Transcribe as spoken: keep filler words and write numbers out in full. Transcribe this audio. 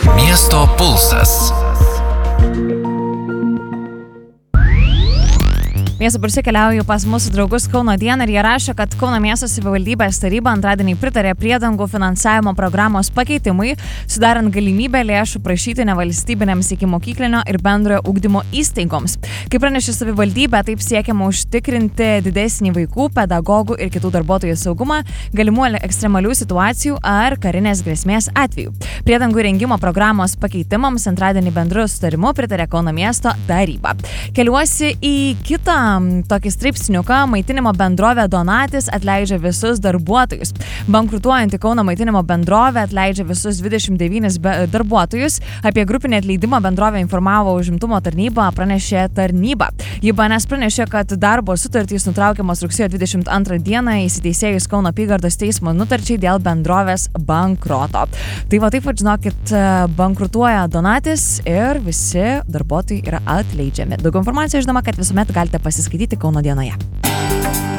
Miesto pulsas. Miesto pulse keliauju pas mūsų draugus Kauno dieną ir jie rašo, kad Kauno miesto savivaldybės taryba antradienį pritarė priedangų finansavimo programos pakeitimui, sudarant galimybę lėšų prašyti nevalstybinėms ikimokyklinio ir bendrojo ugdymo įstaigoms. Kaip pranešė savivaldybė, taip siekiama užtikrinti didesnį vaikų, pedagogų ir kitų darbuotojų saugumą, galimų ekstremalių situacijų ar karinės grėsmės atveju. Priedangų rengimo programos pakeitimams antradienį bendru sutarimu pritarė Kauno miesto taryba. Keliuosi į kitą tokį straipsniuką. Maitinimo bendrovė Donatis atleidžia visus darbuotojus. Bankrutuojanti Kauno maitinimo bendrovė atleidžia visus dvidešimt devynis darbuotojus. Apie grupinį atleidimą bendrovė informavo užimtumo tarnybą, pranešė tarnyba. Ji B N S pranešė, kad darbo sutartys nutraukiamos rugsėjo dvidešimt antrą dieną įsiteisėjus Kauno apygardos teismo nutarčiai dėl bendrovės bankroto. Tai va taip, žinokit, bankrutuoja Donatis ir visi darbuotojai yra atleidžiami. Daugiau informacijos žinoma, kad visuomet galite pasiskaityti Kauno dienoje.